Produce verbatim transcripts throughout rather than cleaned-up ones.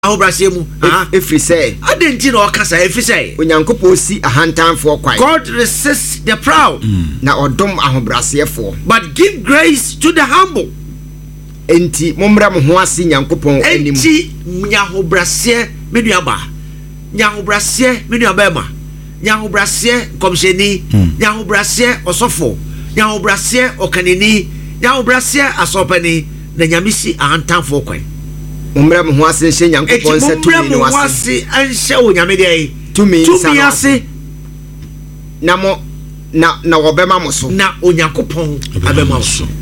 ahobrase mu ah efri say adenti na okasa efri say onyankopon si ahantanfo kwai. God resists the proud mm. na odom ahobrasefo, but give grace to the humble. Enti mommra mo ho ase nyankopon anim. Enti nyahobrase menuaba nyahobrase menuaba ma nyahobrase komsheni nyahobrase osofo nyahobrase okaneni nyahobrase asopani na nyamisi ahantanfo kwai. Umra mo ho ase hye nyankopon se tumi no ase anhye wo nyame dey tumi tumi ase na mo na na wobema mo so na onyankopon abema mo so.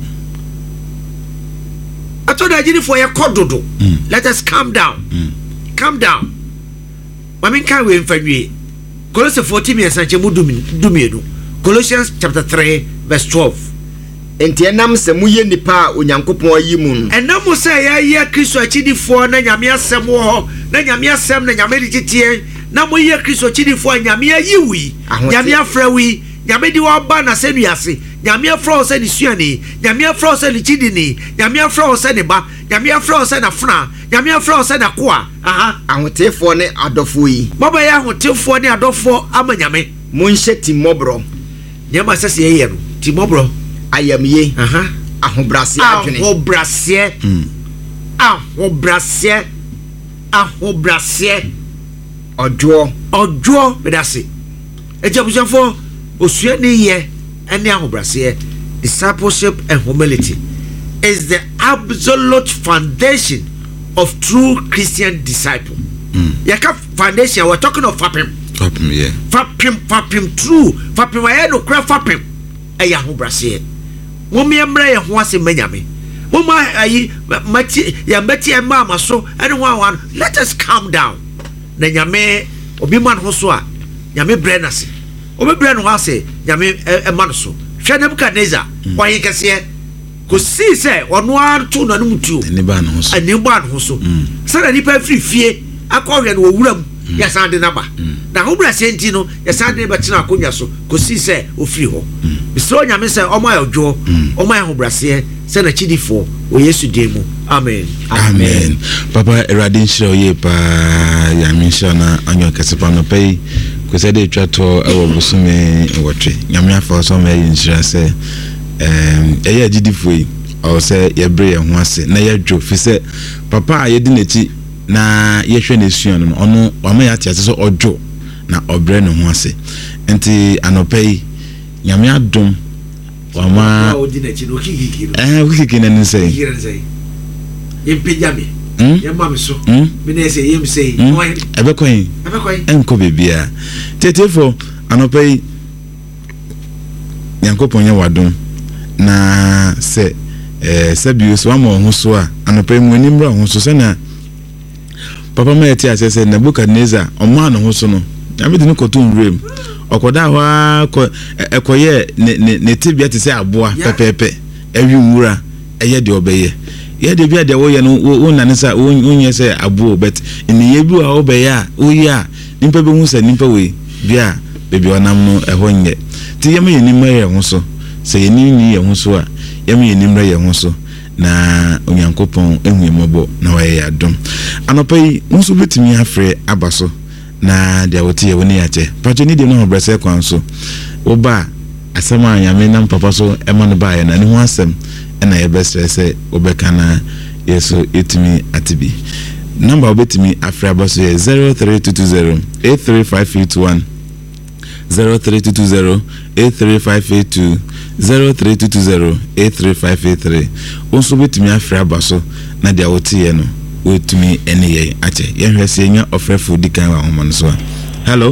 Atoda jini for ye kododo. Let us calm down. Mm. Calm down. Mami kan we mfanwie. Colossians fourteen verse dumienu. Colossians chapter three verse twelve. Enti enam se muye nipa onyankopon ayi mu. Enam se ya ye Kristo achidifo na nyame asem wo na nyame asem na nyame digitie na moye Kristo achidifo nyame ayiwi nyame afrawi nyame di wa ba na senu ase nyame afra se ni suani nyame afra se ni chidini nyame afra se ni ba nyame afra se na funa nyame afra se na koa aha ahotefo ne adofo yi baba ya ahotefo ne adofo ama nyame monhye timobro nyama sese ye no timobro ayamye aha ahobrase adwene ahobrase mm ahobrase ahobrase odwo odwo bedase ejabusafo osua ni ye ene ahobrase. Discipleship and humility is the absolute foundation of true Christian disciple. Mm. Yaka foundation, we're talking of fapim. Fapim, yeah. Fapim, fapim, true. Fapim, I no cry fapim. Aya ahobrase. Mummy emre ya ho ase manyame. Mumma ayi mati ya mati e mama so anyone one. Let us calm down. Na nyame obi man ho so a nyame bre na se. Obi bre no ho ase nyame e man so. Hwe Nebukadnezar kwa ye kese ko si se ono anto na num tuo. Ani ba no so. Ani ba no so. Se na nipa firi fie akọhwe no wuram ya san de na ba. Na ho bra se enti no ya san de betina akonya so ko si se ofiri ho. Bisro nyame se omo ayodwo omo ayhobrase se na chidifo o Yesu demu. Amen. Amen. Papa eradin shiro ye pa ya minsha na anyo kesepa no pay ko se de twato e wo busume wotwe nyame afa so ma yin shira se em eye chidifo yi o se ye bre ye ho ase na ye dwo fi se papa aye di nachi na ye hwe na suan no ono wama ya tia se odwo na obre no ho ase enti anopay nyame adom wama eh wiki na nsei impejame ya mama so me na say yem say ebe koyin ebe koyin enko bebia tetefo anopay yankopon ya wadom na se eh sabio so ama ho so a anopay mu animra ho so se na papa ma yeti asese Nebukadnezar omo na ho so no amedi no kotun rem okoda ho ekoye ne ne tibia te se aboa pepepe ewi nwura eye de obeye ye de bia de wo ye no wo nane sa wonye se abo bet ni ye bi wa obeye a oyi a nimpa be hu se nimpa we bia bebi onam no eho nye ti ye me ye nimra ye ho so se ye ni ni ye ho so a ye me ye nimra ye ho so na onyankopon ehuemobo na wa ye adom anopai nso betimi afre abaso na dia wotie woni yache pacho ni de no brese kwan so oba asema anyame na papa so ema no ba ye na ni ho asem na ye best say obeka na yeso etimi atibi number obetimi afre abaso ye zero three two two zero eight three five eight one zero three two two zero eight three five eight two zero three two two zero eight three five eight three onso betimi afre abaso na dia wotie no wetumi ene ye ache ye hwese nya ofrefo dikan wa homan so. Hello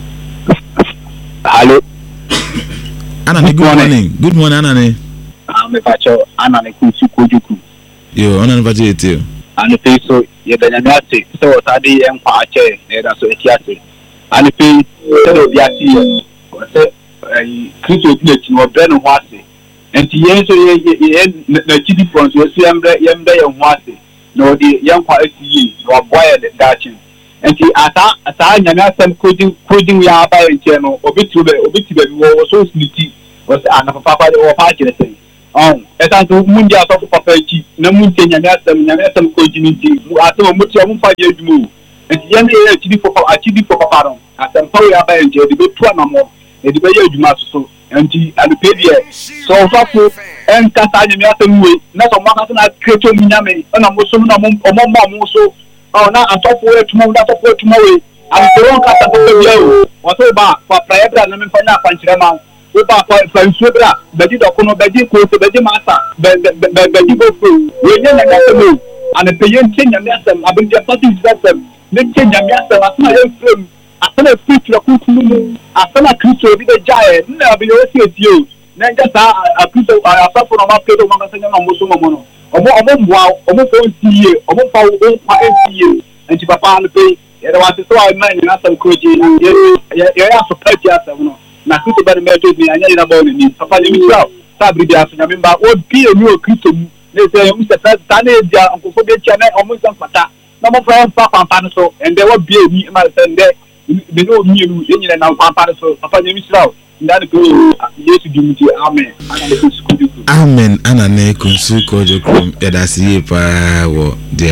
hello Anani, good morning. Good morning, Anani. I'm a pacho, Anani Kusu Kujuku. Yo, Anani Vajeti. And the face so you're the Nati, so Tadi and Pache, that's what Yati. And the face so Yati, Christo Glitch, no Ben Wasi. And the answer the Chidi France was Yamda Yamda and Wasi. No, the young Wasi, no boy the Dachin. And the Ata Ata Yanasam coding coding we are by channel, Obitu, Obitu was so snitty. Was an papa or party say um etanto mundi aso papa echi na munte nyame asem nyame asem ko jimi nti asem muti o mfa je adwuma enti ye na ye chidi papa achidi papa no asem pa we aba enje de betu anamo e de be ye adwuma so enti alupedie so fafo en kasa nyame asem we na so mo kasa na kreto nyame na mo so na mo mo mo so o na atofo etuma na atofo etuma we alupero kasa to be o o so ba papa ebra na me fa na panchirema Oba fa nsubra bedi dokono bedi ko se bedi masa bedi go fu we nya na kasem ana peyen tenya me asem abin je party system ne tenya me asem asema ye frame asema fit la kunkunu asema kristo bi de jae na bi yo si etio na nja sa kristo asafo no ma pedo ma kasenya na muso mo no omo omo mwa omo fo ntiye omo fa o pa ntiye enti papa no pe ye da wa se so a na nya asem koji na ye ye ya so party asem no na kristo ba me to ni anya ina ba ni papa ni mi twa sabri dia so nyame ba o bi enu o kristo mu ne se mu se ta na dia ankofo be tia na o mu san pata na mo fa pa pampa no so ende wo bi eni ma se nde me no mi enu ye nyina na pampa no so papa ni mi twa ndani ko yesu di muti amen ana le kusuku amen ana ne kunsu ko jokrom edasi ye pa wo dia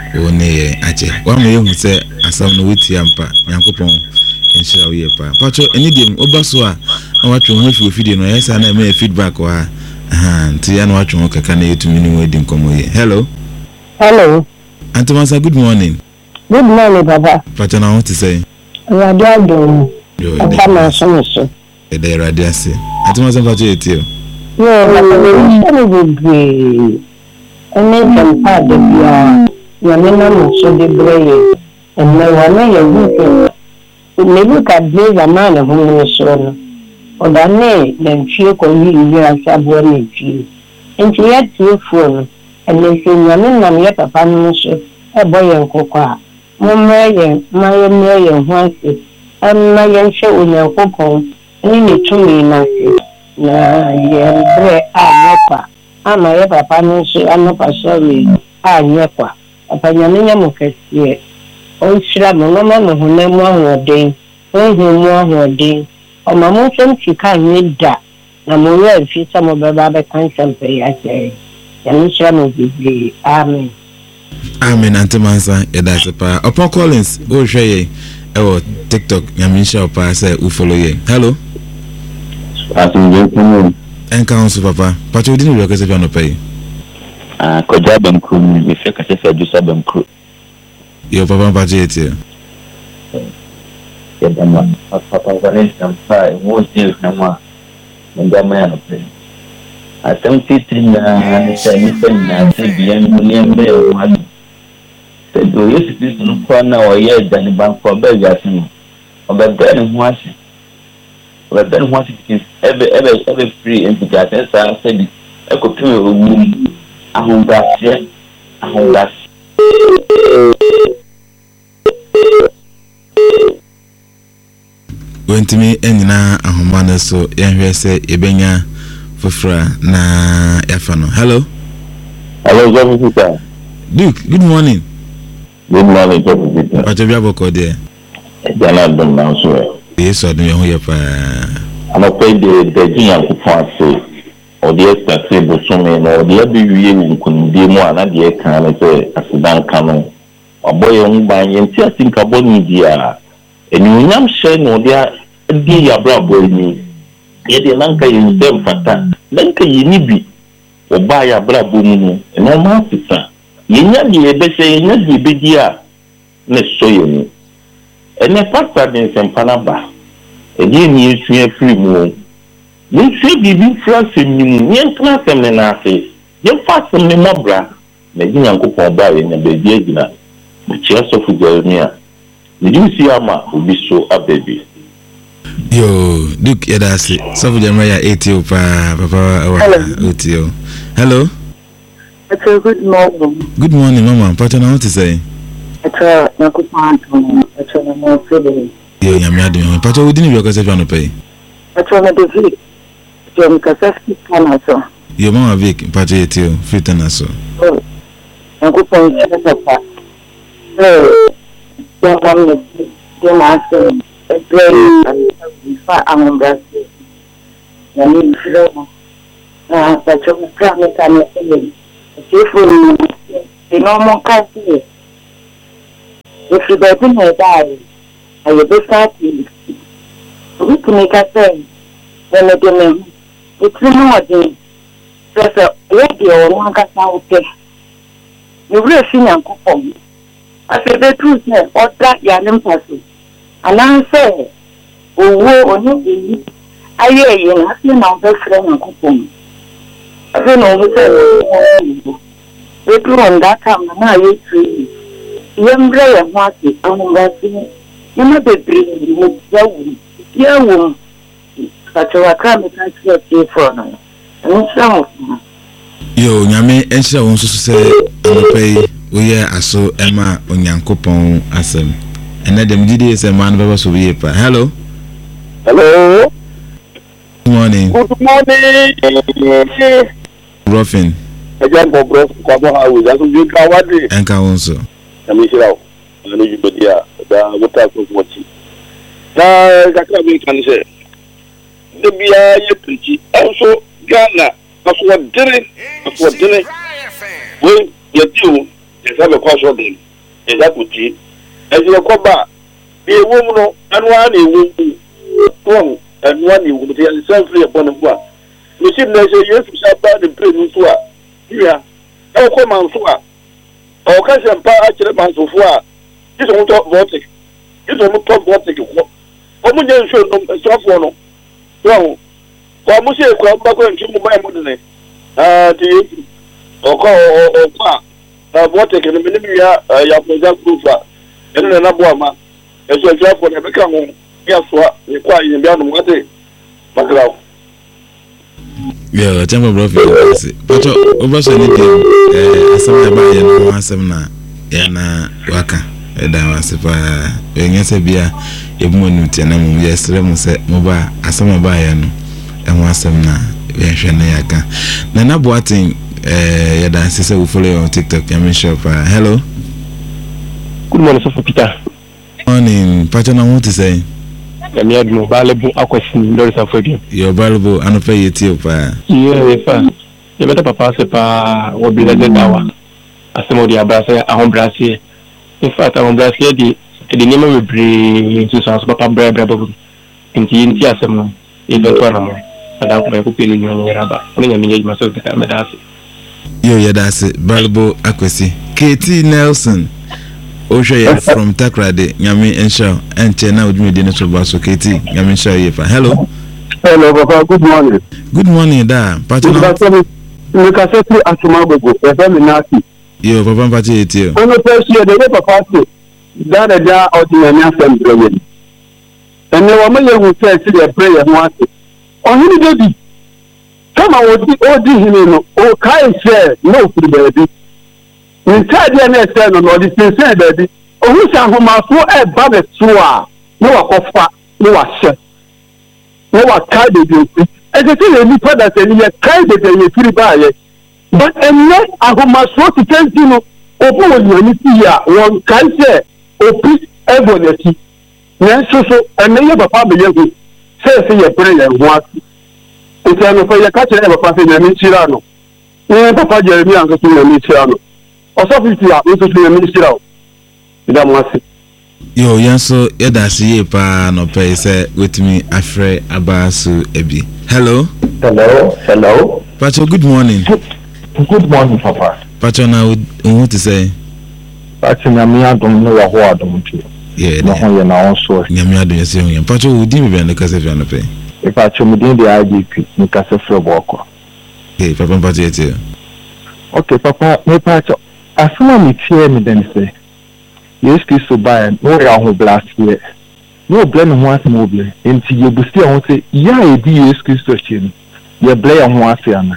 woni ache wa me hu se asam no witi ampa yankopon enshira we pa pacho eni dem obaso a awatwe ho fi ofide no yesa na me feedback wa aha nti ya no watwe ho kaka na yetumi ni wedi nkomo ye hello hello Antomasa, good morning. Good morning, Baba. Pacho na what to say? Radio do. Yo, Papa so so. E dey radio say. Antomasa pacho etio. Yo, na me be be. Ene kan pa de bia. Ya me na mo so de breye. Ene wa na ya hu. Ne bu ka de za na na hu no so no. O da ne na ntwie ko yi yi asabo na ntwie. Enti ya tie phone. Ene se nya me na me papa no so. E boye nkokwa. Mo meye, maye meye hwanse. Amma yenhwe onyankopon. Ni ne tumi na se. Na ye bre anyekwa. Ama ye papa no so anopa sorry anyekwa. Papa nyame nya mo kese. O shira mo no ma no hona mu ahoden. O hu mu ahoden. O ma mo nsem tika ni da. Na mo ye fi sa mo beba be kan sempe ya che. Ya ni shira mo bibi. Amen. Amen. Antomasa edase pa. Upon Collins, o hweye e wo TikTok nyamisha pa say u follow ye. Hello. Asinje Enka onso papa. Pacho odi ni lokese piano pay. Ah, koja bamkru ni fe kase fe jusa bamkru. Yo papa pacho eti. Ya dama papa Vanessa mpa wo je kama ndama ya pe. Atam titri na ni sa ni sa na se bian ni mbe wa. Se do Yesu Kristo no kwa na o ye dani banko ba gasi. Obeda ni ho ase. Obeda ni ho ase ebe ebe ebe free implication sa se bi ekotu owu ahundase ahundase. Wentimi enyina ahomane so yenhwe se ebenya fofra na yafano. Hello. Hello, Joseph. Duke, good morning. Good morning, Joseph. Pacho bia boko de. Jana dum na so. Yesu adum ye ho ye pa. Ama pe de de jinya ku fase. O de expect bo so me no de be wiye nkunde mu ana de kan na se asidan kanu. Oboye ngban ye ntia sinka boni dia. Eni unyam she no dia di ya brabo ni. Ye de nanka yin dem fata. Nanka yini bi. Oba ya brabo mu no. Eno ma fita. Yenya di ebese yenya di bedia ne soye ni. Ene pasta den sempana ba. Edi ni esu free mu. Ni se bibi France ni mu. Ni entra semne na afi. Ye fa semne mobra. Me di Nyankopon ba ye na be die gina. Me chia so fu Jeremia. Ni di si ama obi so abebi. Yo, Duke yadasi. So fu Jeremia eighty pa papa wa otio. Hello. It's a good morning. Good morning, mama. Pacho na what to say? It's a nakupanto. It's a more feeling. Yo, nyame adum. Pacho odi ni lokese piano pay. It's a David. John Kasaski Kanaso. Yo mama Vic, Pacho etio, fit na so. Oh. Nakupanto papa. Eh. Don't want to do master. A play and fa among us. Yami flow. Ah, but you can't make anything. If you know more country, if you don't die, I will be starting. We can make a thing. When I do it's no idea. Just a radio or one cat out there. You will see a coupon. I said the truth, or that young person. And I say, oh, oh, no, I hear you, I see now the friend and coupon. I don't know what we do on that time, and I eat three. Young Gray and Marty, I'm watching. You know, the dream with young, young, such a crime as I see for now. And some of them. Yo, Yame, and so on, so say, I'm pay, we are so Emma on Yankopon Assem. And let them did a man of us will be. Hello. Hello. Good morning. Good morning. Ruffin. Again, Bob Ross, Kwabo, that's what you can want it. And Council. I mean, you know, I know you, but yeah, the what was watching. Now, that's what we can say. The Bia, you preach. Also, Ghana, that's what did it. That's what did it. When you do, you have a question of them. Is that what you? As you come back, be a woman and one you will and one you will be self-free upon the one. You see, they say, yes, we shall buy the prison to her. Yeah. Oh, come on, to her. Oh, can't you buy actually man so far? This is top vortex. This is top vortex. What would you show them a soft one? No. What must you come back and show my money? Ah, to you. Or call or car. Uh, vortex in the minimum, uh, your present proof. And then another man. As you have for the become home. Yes, what require you beyond what day. Macau. Yeah, temple bro. But over so any day, eh, asama ba ye no asem na ya na waka. E da wase pa. E nyese bia e bu monu tie na mu yesre mu se mo ba asama ba ye no. E ho asem na ye hwe na yaka. Na na boatin eh ya da sese we follow on TikTok. Ya me shop. Hello. Good morning, Sir Peter. Morning. Pacha what to say? I'm here to valuable question. There is a figure. You're valuable. I don't pay you too, pa. Yeah, if you better papa se pa will be the dawa. As some of the abrasa, a home brassier. In fact, a home brassier, the the name will bring to some papa bread, in the India, some in the tournament. And I'm going to put in your rubber. Only a minute myself that I'm a dassy. Yo, that's it. Valuable accuracy. Katie Nelson. Osha from Takrade, Yami and Shaw, and Chena with me, Dinner Basso Katie, Yami Shaw. Hello. Hello, Papa. Good morning. Good morning, da. Pato. You can say to Asumago, a family nasty. Yo, Papa Pati, it you. On the first year, the paper party, that a jar out in an answer brilliant. And the woman will say, see a prayer once. On any baby. Come on, what did him? Oh, kind share, no food, baby. Inside the N S N or the same baby. Oh, who shall whom I saw a babble to no offer, no share. No one kind of as I say, any product and you kind of a free buyer. But and yet, I must want to tell you, open when you see one can say, oh, please, everybody. Yes, so, and then you have a family. Say, a prayer once. It's an affair catching ever passing a Michirano. You Papa Jeremy and go to a Michirano. Or something to a Michirano. That was it. Yo, Yanso, Yadasi, pa, no pay, say, with me, Afre Abasu Ebi. Hello? Hello, hello. Pacho, good morning. Good morning, Papa. Pacho, now, what to say? Pacho, Namia don't know what I don't do. Yeah, no, you're not also. Namia do you say, Pacho, who didn't be on the Casa Fiana pay? If I told me the I G P, you can say for walk. Okay, Papa, Pacho, okay, Papa, me Pacho, I saw me tear me then say. Yes, Christo buy no round blast here. No blame once mobile. Until you be still say, yeah, it is Christo chin. You blame once yana.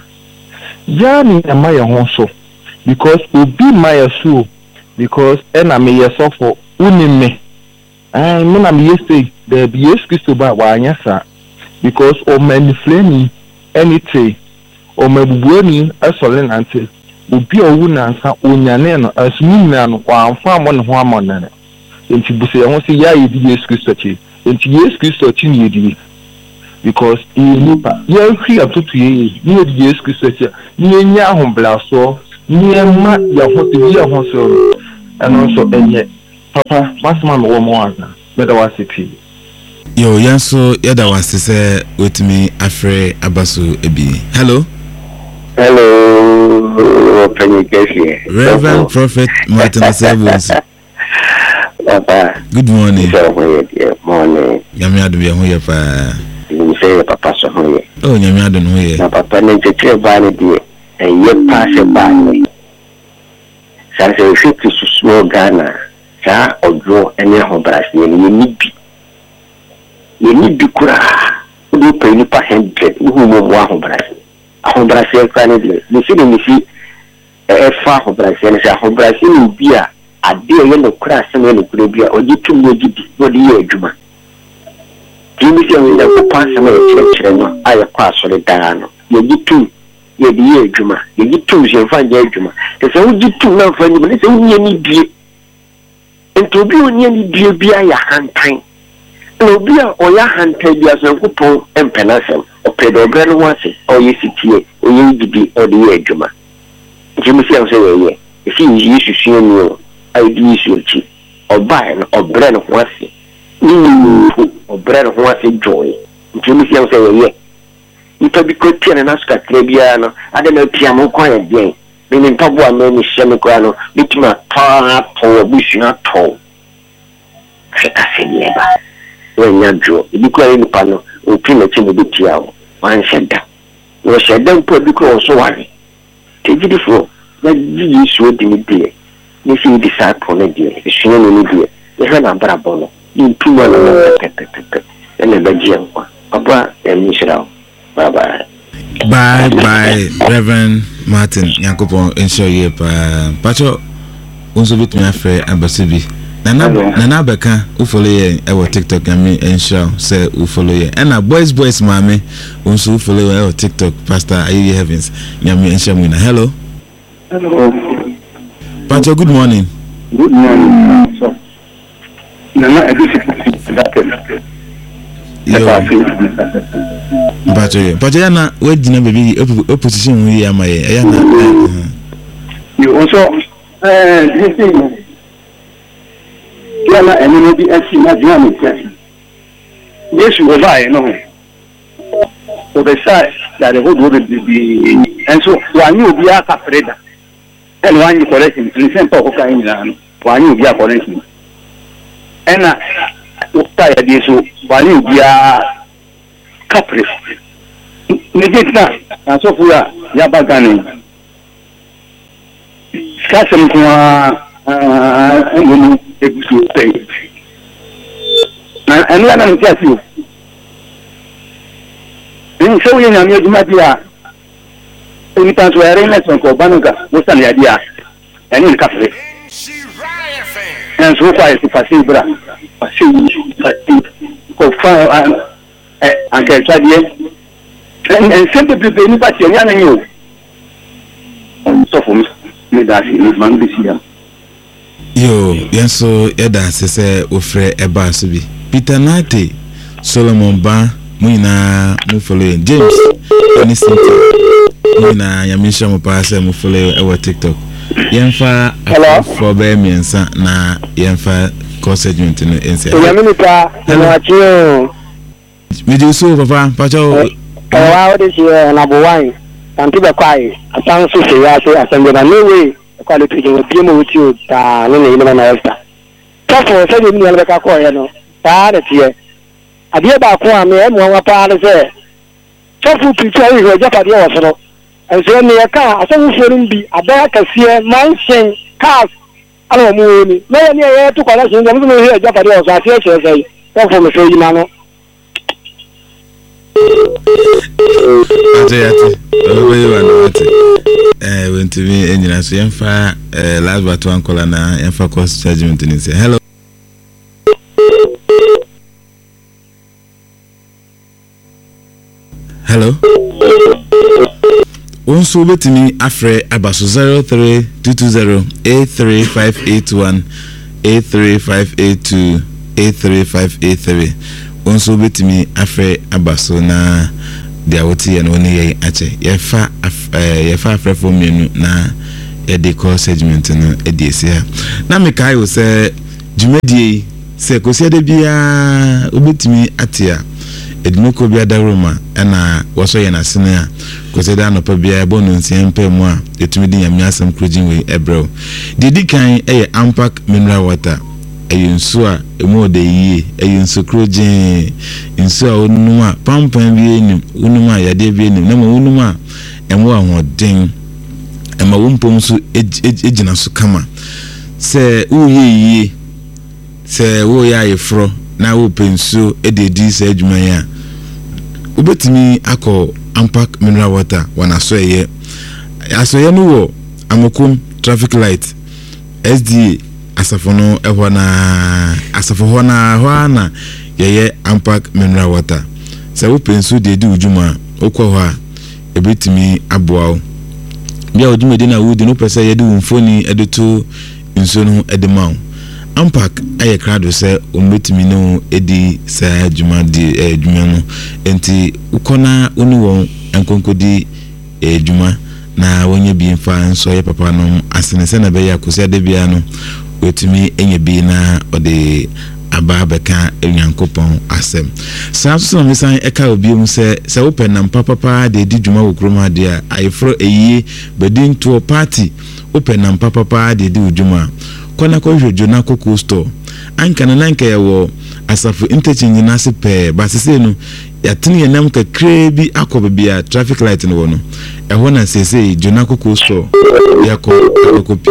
Ya ni my honso. Because we be my soul. Because ena me yourself for unime. I mean, I'm yesterday, there be yes Christo buy one yasa. Because o many flaming anything. O me buoni a solen until. Ubi owu ansa onyane no asumina no kwamfa mo ne ho amonene enti buse ho se ya yedi Yesu Kristo chi enti Yesu Kristo chi ne yedi because nipa ya hwi atoto ye ni edi Yesu Kristo tia ni nya ahomblaso ni ma ya hote ya hoso ano so enye papa masma me wo mo ana beda wasiti yo yanso yada wasese wetumi afre abaso ebi. Hello. Hello, Penny. Reverend Prophet Martin Asebus. Papa. Good morning. Good morning. Nyame adu ye ho ye pa. You say papa so ho ye. Oh, nyame adu no ye. Na papa ne tete ba ne die. E ye pass ba ne. Sa se fit to small Ghana. Sa ojo ene ho brass ye ni bi. Ye ni bi kura. Do pay ni pa hundred. Wo mo mo ho brass. Ho brass ye kwa ne die. Ni si ni si e fa ho brass ye sa ho brass ni bi a ade ye no kura se no kura bi a oji tum no gidi no de ye adwuma. Jimi se we na ko pass ma ye kire no aye kwa so le dan no ye gitu ye de ye adwuma ye gitu je fa ye adwuma te se wo gitu na fa ni se wo nye ni bie ento bi o nye ni bie bia ya hantan no bia o ya hantan bia so ko pon empenasem o pedo bre no wase o ye sitie o ye gidi o de ye adwuma. Jimi se o se we ye e fi yi susu ni o ai di su chi o ba no o bre no wase ni o bre no wase joy. Jimi se o se we ye nipa bi ko tia na suka trebia no ade na tia mo kwa ye den bi ni ntabo a me ni hyeme kwa no bitima pa to abusu na to se ka se ni ba we nya jo bi ko ni pa no o pi na chi mo bi tia o wan sheda o sheda mpo bi ko so ware te gidi fo na gidi so di ni die ni si disciple na die e shine ni die e ha na bra bono ni tuma na pepe pepe ene ba ji kwa papa e ni shira. Bye bye. Bye bye, Reverend Martin. Yankopon ensure ye pa. Pacho unso bit me afre ambasibi. Nana nana beka u follow ye e wo TikTok yami ensure say u follow ye. And na boys boys mami unso u follow ye TikTok Pastor Ayi Heavens yami ensure me na. Hello. Hello. Pacho, good morning. Good morning. So nana edisi that Yo, Pacho, Pacho, yana we dina baby opposition we ama ye. Yana. You also, eh, this thing. Yana eni bi esi na dina mi tesi. Yes, we buy no. So the side that the road will be, and so one you be a capreda, and one you correcting. Listen, Papa, one you be a correcting. And uh. Uta ya diso wali bia kapre negeta aso fura ya bagane skasem kwa ngunu ebusu pe na enu ana ntiasi o ni so ye nyame aduma dia oni tanso ere na son ko banuga wosan ya dia eni kapre and so far it's passing bra passing ko fa eh anke tadie and sempre be ni parti ya na yo so for me that is man be here yo yenso yeda sese ofre eba so bi Peter Nate Solomon Ba muina mu follow James oni Cynthia muina yamisha mo pa se mu follow e wa TikTok yenfa for be miensa na yenfa consegment no ense ya minita na achio meje so papa pacho eh wa o de se na bo wan tanti be kwai atan so se ya se asembe na no way kwa le pije bi mo wuti o ta no ne ile na esta ta fo se ni ni be ka ko ye no ta de tie ade ba ko ame e mo wa pa de se chofu picture yi ho japa de wo so no enso ne ya ka asan furin bi ada kasie mansion cars ala mu ni na ya ni ya to kwala sin jamu no he japa de wo so ati e che sei ta fo me so yi na no ate ate owe yi wa na ate eh went me enyina so yenfa eh last but one call na yenfa cost judgment ni say hello hello onso betimi afre abaso zero three two two zero eight three five eight one eight three five eight two eight three five eight three onso betimi afre abaso na dia wote ye no ne ye ache ye fa ye fa afre fo mienu na e de call segment no e de ese ha na me kai wo se dwumadie se kosi de bia obetimi atia edinoko bia da roma na woso ye na sene a kosi da no pa bia bonu nsiempe mu a etumi di nyame asem krojin we ebrew didi kan e ampak mineral water eyinsu a emu de yi eyinsu krojin insu a onum a pampan bi enim onum a yade bi enim na ma onum a emu ahoden ema wompom so ejina so kama se uye yi se wo ya yefro na wo pensu ededi se adwuma ya obetimi akọ ampak mineral water wana so eye aso ye no wo amokum traffic light S D A asafono ehwa na asafo ho na ho na yeye ampak mineral water se wo pensu de di ujuma okọ ho a ebetimi aboa bia odumedi na wudi no pese yede wumfoni edeto nso no edemaw ampak aye krado se ombetimi no edi sa adwuma di adwuma no enti ukona oni won enkonkodi adwuma na wonye bi mfa nso ye papa no asene se na be ya kosi ade bia no wetumi enye bi na ode aba beka enyankopon asem sa so no misan eka obi mu se se open na papa de di dwuma wokroma de a ayefro eyi bedin to party open na papa de di dwuma kona ko hwejo na koko store anka na nanka ye wo asafu interchange na se pe basese no yatini ye nam kakre bi akobe bia traffic light no wono eho na sese jona koko store yakọ akopi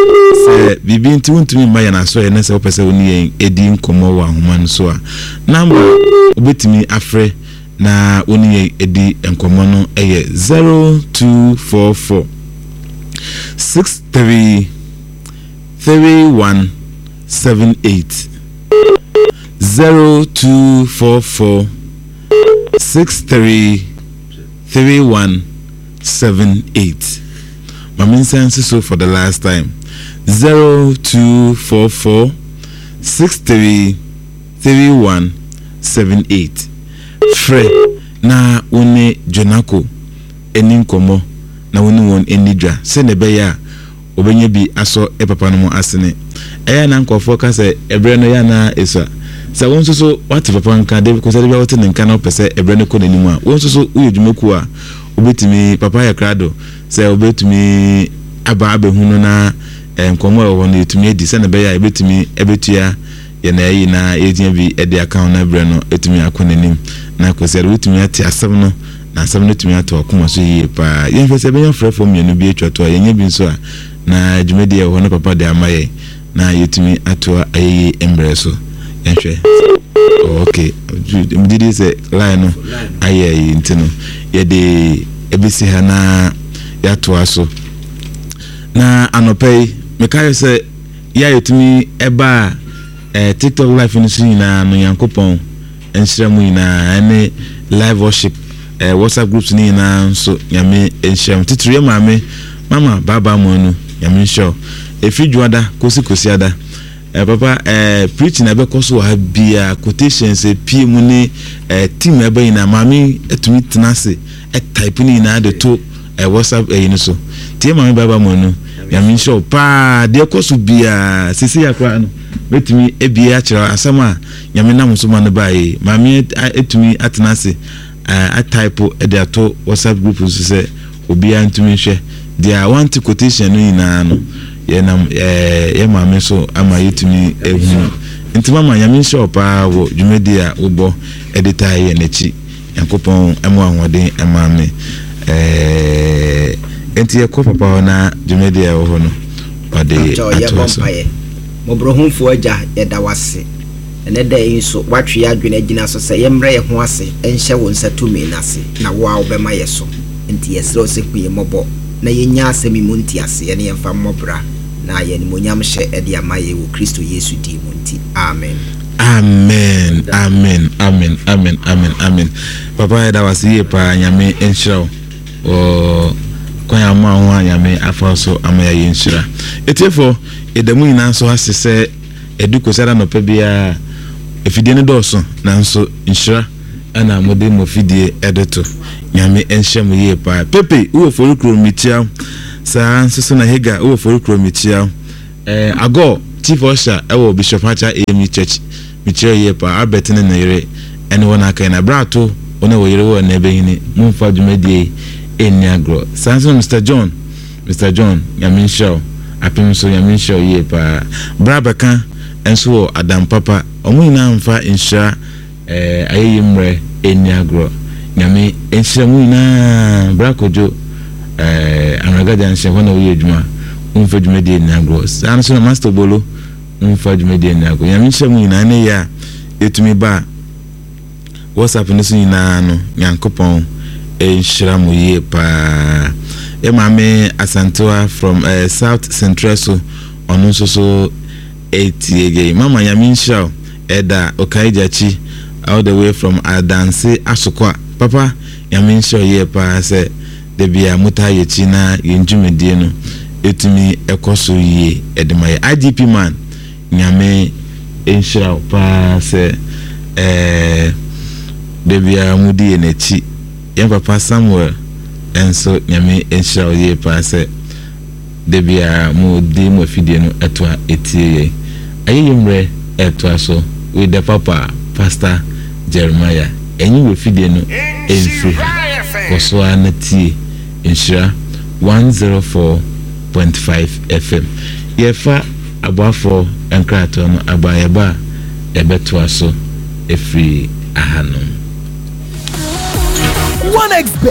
se bibi nti wontumi maya na so ye na se opese oni ye edi nkomo wa ahoma no so a number obetimi afre na oni ye edi nkomo no eye zero two four four six three three one seven eight zero two four four six three three one seven eight. Mamin sense so for the last time zero two four four six three three one seven eight. Fre na one Jonako eni nkomo na woni won enidra se ne be ya obenye bi aso e papa no asene eya na nkofo ka se ebre no ya na esa se won so so what papa nka de ko se de what nka na pese ebre no ko nanimu a won so so uyedwumaku a obetimi papa ya krado se obetimi aba abehunu na nkomo e wo na etumi edi se ne be ya ebetimi ebetua ye na yi na edia bi e de account na ebre no etumi akonanim na ko se obetimi ati asem no na asem no etumi ato akoma so yi pa ye fese be yan frefo mienu bi etwato ye nya bi nso a na jumedi e ho na papa de amaye na yetumi ato ayi embre so enhwe oh, okay mdidi se line no ayi intino ye de ebisi ha na yato aso na anopei mekayo se ya yetumi eba eh, TikTok live ni so nyina no yankopon enhyiramu nyina ene live worship eh, WhatsApp groups ni nyina so nyame enhyiramu titire maame mama baba monu nyame show efi juada kosi kosi ada eh, papa eh, preaching ebe koso ha bia quotations e pie mu ni eh, team ebe ina mami etumi tenase e type ni na de to eh, WhatsApp eh, ni so tie mami baba monu nyame show pa de koso bia sisi yakwa no betumi ebia kira asama nyame na musoma no bae mami etumi atenase eh, a type e de to WhatsApp group so se obi antumi hwe dia want quotation no ina no ye nam eh ye ma me so ama yetumi ehunu nti mama nyame shop a wo dwumedi a wo editor ye nachi yankopon emu ahoden ema me eh enti ye ko papa na dwumedi a wo ho no ode atoso mo brohunfo agya ye da wase ene da yin so watwe adwene agina so se ye mre ye ho ase enhye wo nsatumi nase na wo a wo be ma ye so enti ye sro se kuye mobo na yenya asemi munti ase ye ne yemfa mmobra na ye ni monyam hye ede amaye wo Kristo Yesu di munti amen amen amen amen amen amen amen papa ya da wasiye pa nyame enhyira o kwanya ma ho nyame afa so amaya yenhyira etiefo edamu nyina so asese eduko sada no pa bia efidie no dɔɔso nanso nhyira ana mode mo fidie edeto nyame enhyɛ mo yie pa pepe wo for kro mitia saa nso na hega wo for kro mitia eh ago chief usher ewo bishop Hacha A M E church mitia yie pa abetene na yere ene wona kai na brato ona wo yere wo na ebehini mumfa dwumadie eni agro saa nso Mr John Mr John nyame nhyɛ apem so nyame nhyɛ yie pa brabeka enso wo Adam Papa omu ina mfa nhyira eh ayeyimre eni agro nyame enhyira mu ina brakojo eh anagaja nhyɛ hona wo yedwuma umfa dwumadi eni agro san so na Master Bolo umfa dwumadi eni agro nyame nhyira mu ina ne ya etumi ba WhatsApp ne so ina no nyankopɔn enhyira mu yie pa e mame Asantoa from uh, South Central so ono so so eighty again mama nyame nhyira eda okaijachi all the way from Adanse Asokwa papa nyame nhyira yie pa se de bia mutayechi na yenjumedie no etumi ekoso yie edemaye I G P man nyame nhyira pa se eh de bia mudie nechi yen papa Samuel enso nyame nhyira yie pa se de bia mudi mo fidie no etwa etie ayeyimre etwa so with the papa Pastor Jeremiah enyi we fidie no enfri koso anati nhyira one oh four point five F M yefa abafo enkrato no abayeba ebeto so efri ahano one X